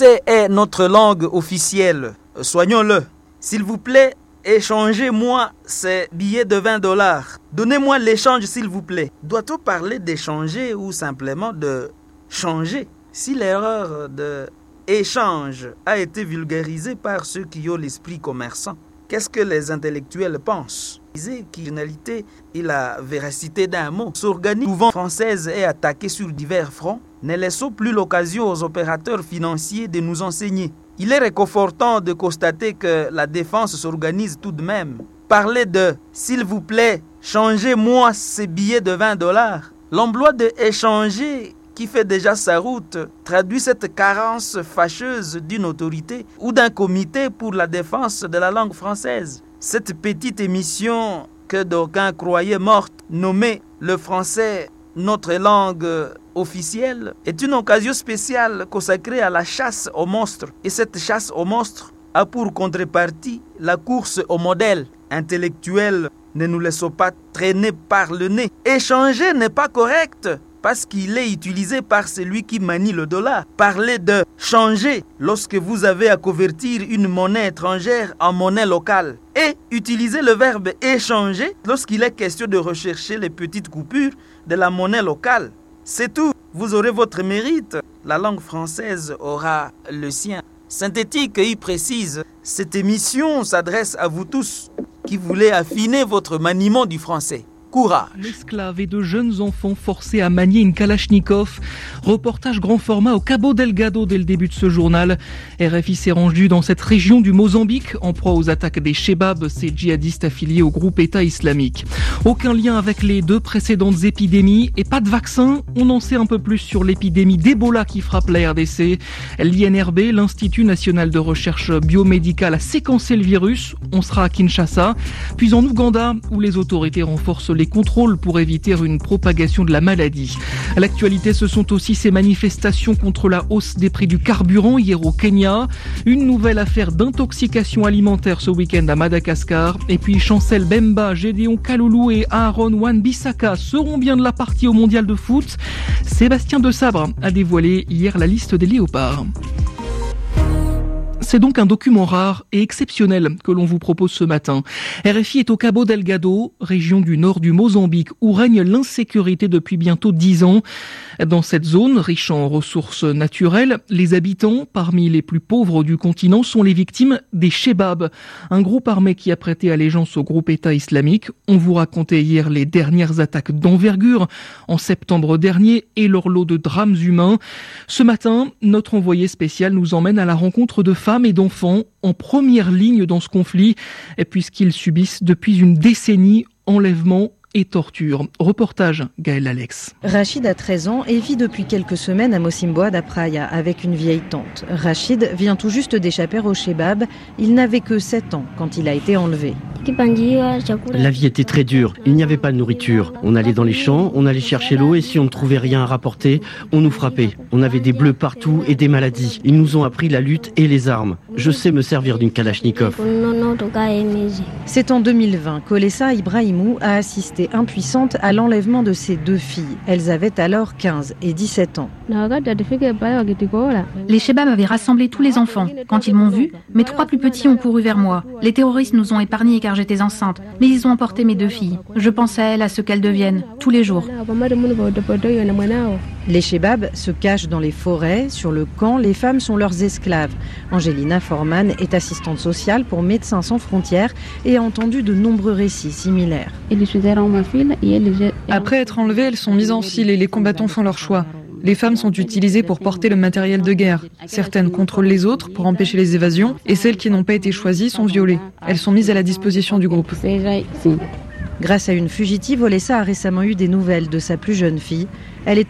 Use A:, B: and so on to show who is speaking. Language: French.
A: français est notre langue officielle. Soignons-le. S'il vous plaît, échangez-moi ces billets de $20. Donnez-moi l'échange, s'il vous plaît. Doit-on parler d'échanger ou simplement de changer? Si l'erreur de échange a été vulgarisée par ceux qui ont l'esprit commerçant, qu'est-ce que les intellectuels pensent? L'originalité et la véracité d'un mot s'organisent souvent française est attaquée sur divers fronts. Ne laissons plus l'occasion aux opérateurs financiers de nous enseigner. Il est réconfortant de constater que la défense s'organise tout de même. Parler de « s'il vous plaît, changez-moi ces billets de $20 ». L'emploi de « échanger » qui fait déjà sa route traduit cette carence fâcheuse d'une autorité ou d'un comité pour la défense de la langue française. Cette petite émission que d'aucuns croyaient morte, nommée « Le français, notre langue officielle », est une occasion spéciale consacrée à la chasse aux monstres. Et cette chasse aux monstres a pour contrepartie la course au modèle intellectuel. Ne nous laissons pas traîner par le nez. Échanger n'est pas correct parce qu'il est utilisé par celui qui manie le dollar. Parlez de changer lorsque vous avez à convertir une monnaie étrangère en monnaie locale. Et utilisez le verbe échanger lorsqu'il est question de rechercher les petites coupures de la monnaie locale. C'est tout. Vous aurez votre mérite. La langue française aura le sien. Synthétique et précise, cette émission s'adresse à vous tous qui voulez affiner votre maniement du français. Courage.
B: L'esclave et de jeunes enfants forcés à manier une Kalachnikov. Reportage grand format au Cabo Delgado dès le début de ce journal. RFI s'est rendu dans cette région du Mozambique, en proie aux attaques des Chebab, ces djihadistes affiliés au groupe État islamique. Aucun lien avec les deux précédentes épidémies et pas de vaccin. On en sait un peu plus sur l'épidémie d'Ebola qui frappe la RDC. L'INRB, l'Institut national de recherche biomédicale, a séquencé le virus. On sera à Kinshasa, puis en Ouganda, où les autorités renforcent les contrôles pour éviter une propagation de la maladie. À l'actualité, ce sont aussi ces manifestations contre la hausse des prix du carburant hier au Kenya. Une nouvelle affaire d'intoxication alimentaire ce week-end à Madagascar. Et puis Chancel Bemba, Gédéon Kaloulou et Aaron Wan-Bissaka seront bien de la partie au mondial de foot. Sébastien Desabre a dévoilé hier la liste des léopards. C'est donc un document rare et exceptionnel que l'on vous propose ce matin. RFI est au Cabo Delgado, région du nord du Mozambique, où règne l'insécurité depuis bientôt 10 ans. Dans cette zone, riche en ressources naturelles, les habitants, parmi les plus pauvres du continent, sont les victimes des Chebab, un groupe armé qui a prêté allégeance au groupe État islamique. On vous racontait hier les dernières attaques d'envergure en septembre dernier et leur lot de drames humains. Ce matin, notre envoyé spécial nous emmène à la rencontre de femmes et d'enfants en première ligne dans ce conflit, puisqu'ils subissent depuis une décennie enlèvements et torture. Reportage Gaël Alex.
C: Rachid a 13 ans et vit depuis quelques semaines à Mocimboa da Praia avec une vieille tante. Rachid vient tout juste d'échapper au Chebab. Il n'avait que 7 ans quand il a été enlevé.
D: La vie était très dure, il n'y avait pas de nourriture. On allait dans les champs, on allait chercher l'eau et si on ne trouvait rien à rapporter, on nous frappait. On avait des bleus partout et des maladies. Ils nous ont appris la lutte et les armes. Je sais me servir d'une Kalachnikov.
C: C'est en 2020 qu'Olessa Ibrahimou a assisté impuissante à l'enlèvement de ses 2 filles. Elles avaient alors 15 et 17 ans.
E: Les Chebab avaient rassemblé tous les enfants. Quand ils m'ont vu, mes 3 plus petits ont couru vers moi. Les terroristes nous ont épargnés car j'étais enceinte, mais ils ont emporté mes 2 filles. Je pense à elles, à ce qu'elles deviennent, tous les jours.
C: Les Chebab se cachent dans les forêts, sur le camp, les femmes sont leurs esclaves. Angelina Forman est assistante sociale pour Médecins sans frontières et a entendu de nombreux récits similaires.
F: Après être enlevées, elles sont mises en file et les combattants font leur choix. Les femmes sont utilisées pour porter le matériel de guerre. Certaines contrôlent les autres pour empêcher les évasions et celles qui n'ont pas été choisies sont violées. Elles sont mises à la disposition du groupe.
C: Grâce à une fugitive, Olessa a récemment eu des nouvelles de sa plus jeune fille. Elle est